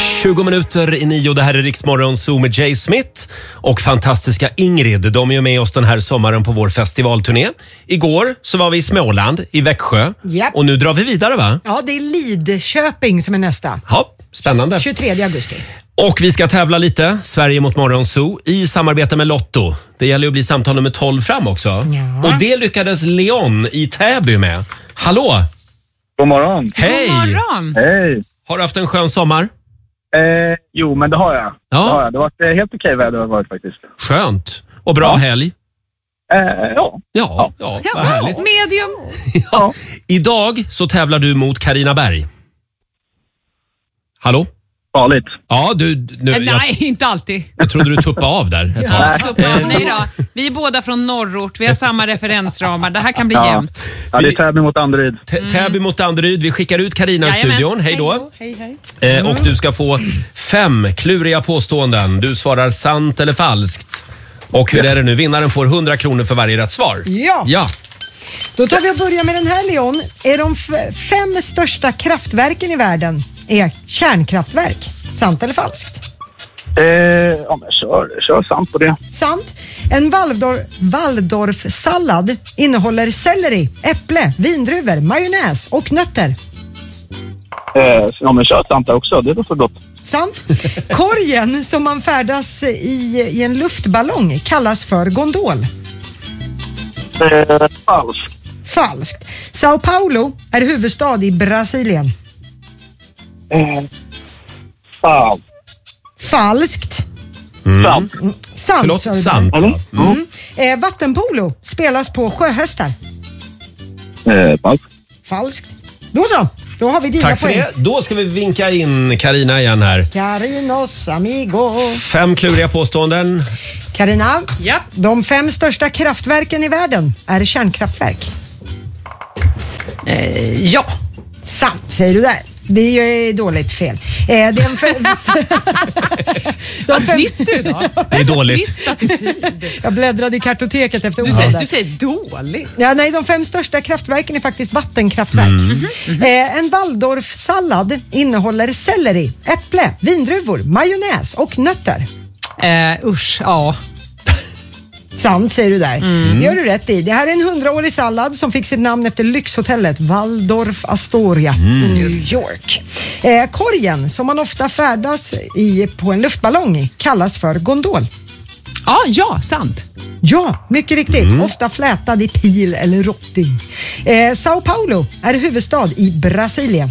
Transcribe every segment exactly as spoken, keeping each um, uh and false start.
tjugo minuter i nio, det här är Riksmorgon Zoo med Jay Smith och fantastiska Ingrid. De är ju med oss den här sommaren på vår festivalturné. Igår så var vi i Småland, i Växjö. Japp. Och nu drar vi vidare, va? Ja, det är Lidköping som är nästa. Ja, spännande. tjugotredje augusti. Och vi ska tävla lite, Sverige mot Morgon Zoo, i samarbete med Lotto. Det gäller att bli samtal nummer tolv fram också. Ja. Och det lyckades Leon i Täby med. Hallå! God morgon. Hej! God morgon. Hej. Har du haft en skön sommar? Eh, jo, men det har jag. Ja. Det har jag. Det har varit eh, helt okej väder har det varit faktiskt. Skönt. Och bra Ja. helg? Eh, ja. Ja, ja, Ja, vad härligt. medium. Ja. Idag så tävlar du mot Carina Berg. Hallå? Farligt. Ja, du... Nu, Eh, jag, Nej, inte alltid. jag trodde du tuppade av där ett tag. Nej då. Vi är båda från norrort. Vi har samma referensramar. Det här kan bli Ja. jämnt. Ja, det är Täby mot Danderyd. T- Täby mot Danderyd. Vi skickar ut Carina i Jajamän. studion. Hej då. Hej, hej. Eh, och du ska få fem kluriga påståenden. Du svarar sant eller falskt. Och hur är det nu? Vinnaren får hundra kronor för varje rätt svar. Ja. Ja. Då tar vi och börjar med den här, Leon. Är de f- fem största kraftverken i världen är kärnkraftverk? Sant eller falskt? Eh, ja, men kör, kör sant på det. Sant. En Waldorf, Waldorf-sallad innehåller selleri, äpple, vindruvor, majonnäs och nötter. Eh, ja, men kör sant där också. Det är då så gott. Sant. Korgen som man färdas i, i en luftballong kallas för gondol. Eh, falskt. Falskt. Sao Paulo är huvudstad i Brasilien. Eh, sant. Falskt. Sant. Sant. Förlåt, sa du där. sant. Eller? Mm. Eh, vattenpolo spelas på sjöhästar. Eh, falskt. Falskt. Då så. Då har vi dina Tack för poäng. det. Då ska vi vinka in Carina igen här. Carinos amigo. Fem kluriga påståenden. Carina, Ja. de fem största kraftverken i världen är kärnkraftverk. Eh, ja. Sant, säger du där. Det är ju dåligt fel. Eh, det är en fe- Vad trist du idag. Det är dåligt. Trist attityd. Jag bläddrade i kartoteket efter Du ord säger, där. du säger dåligt. Ja, nej, de fem största kraftverken är faktiskt vattenkraftverk. Eh, en Waldorf-sallad innehåller selleri, äpple, vindruvor, majonnäs och nötter. Eh, usch, ja. Sant, säger du där. Det gör du rätt i. Det här är en hundraårig sallad som fick sitt namn efter lyxhotellet Waldorf Astoria i New York. Eh, korgen som man ofta färdas i på en luftballong kallas för gondol. Ja, ja, sant. Ja, mycket riktigt. Ofta flätad i pil eller rotting. Eh, Sao Paulo är huvudstad i Brasilien.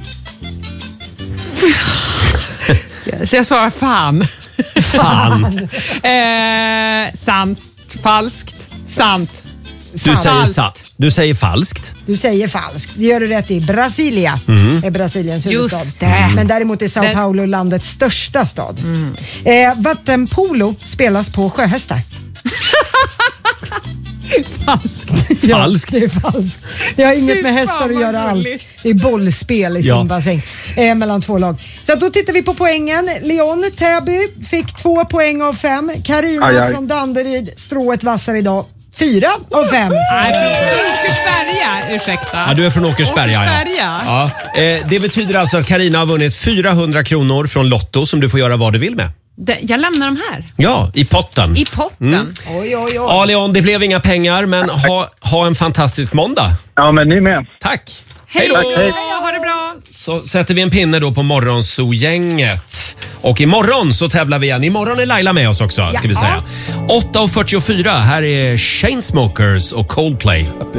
Så jag svarar fan. Fan. Eh, sant. Falskt. Sant. Du säger, Falskt. sa- du säger falskt. Du säger falskt. Det gör du rätt i. Brasilia är Brasiliens huvudstad. Just det. Men däremot är Sao Den- Paulo landets största stad. Eh, vattenpolo spelas på sjöhästar. Falskt. Falskt. Ja, det är falskt. Det har inget Fy med fan, hästar att vad göra alls. gulligt. Det är bollspel i Ja. simbassäng eh, mellan två lag. Så att då tittar vi på poängen. Leon Täby fick två poäng av fem. Carina Aj, aj. från Danderyd, strået vassar idag. Fyra av fem. Nej, från Åkersberga, ursäkta. Ja, du är från Åkersberga. Åkersberga. Ja. Ja. Eh, det betyder alltså att Carina har vunnit fyrahundra kronor från Lotto som du får göra vad du vill med. Det- Jag lämnar dem här. Ja, i potten. I potten. Oj, oj, oj. Ja, Leon, det blev inga pengar, men ha, ha en fantastisk måndag. Ja, men ni med. Tack. Hej Hej då! då. Hej. Ha det bra! Så sätter vi en pinne då på Morgonzoo-gänget. Och imorgon så tävlar vi igen. Imorgon är Laila med oss också, ska vi säga. åtta och fyrtiofyra, här är Chainsmokers och Coldplay.